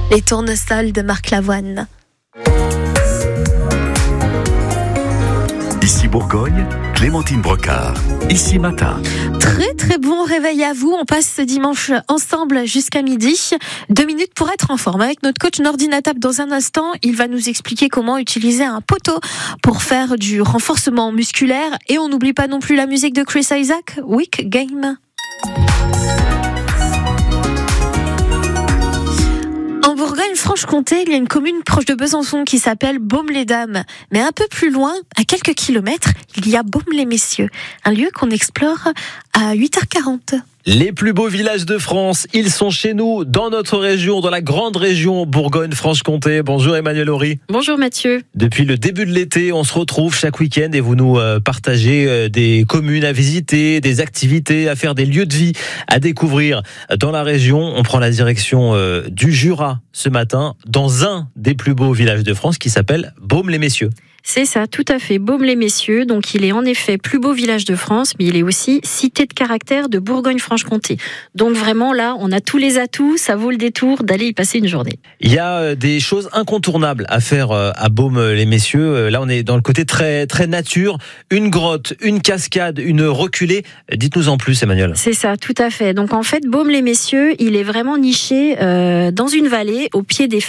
Les tournesols de Marc Lavoine. Ici Bourgogne, Clémentine Brocard. Ici Matin. Très très bon réveil à vous. On passe ce dimanche ensemble jusqu'à midi. 2 minutes pour être en forme. Avec notre coach Nordi Natab dans un instant, il va nous expliquer comment utiliser un poteau pour faire du renforcement musculaire. Et on n'oublie pas non plus la musique de Chris Isaak, Week Game. En Bourgogne-Franche-Comté, il y a une commune proche de Besançon qui s'appelle Baume-les-Dames. Mais un peu plus loin, à quelques kilomètres, il y a Baume-les-Messieurs, un lieu qu'on explore à 8h40. Les plus beaux villages de France, ils sont chez nous, dans notre région, dans la grande région Bourgogne-Franche-Comté. Bonjour Emmanuel Horry. Bonjour Mathieu. Depuis le début de l'été, on se retrouve chaque week-end et vous nous partagez des communes à visiter, des activités à faire, des lieux de vie à découvrir dans la région. On prend la direction du Jura ce matin, dans un des plus beaux villages de France qui s'appelle Baume-les-Messieurs. C'est ça, tout à fait, Baume-les-Messieurs. Donc il est en effet plus beau village de France, mais il est aussi cité de caractère de Bourgogne-Franche-Comté. Donc vraiment là, on a tous les atouts, ça vaut le détour d'aller y passer une journée. Il y a des choses incontournables à faire à Baume-les-Messieurs. Là, on est dans le côté très, très nature. Une grotte, une cascade, une reculée. Dites-nous en plus, Emmanuel. C'est ça, tout à fait. Donc en fait, Baume-les-Messieurs, il est vraiment niché dans une vallée au pied des